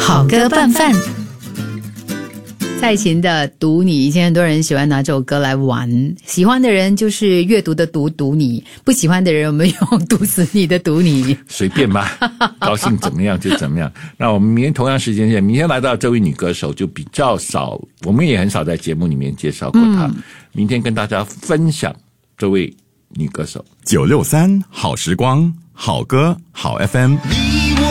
好歌拌饭。蔡琴的读你，以前很多人喜欢拿这首歌来玩，喜欢的人就是阅读的读你，不喜欢的人我们用读死你的读你， 随便吧，高兴怎么样就怎么样。那我们明天同样时间见，明天来到这位女歌手就比较少，我们也很少在节目里面介绍过她，明天跟大家分享这位女歌手。 963好时光，好歌好 FM。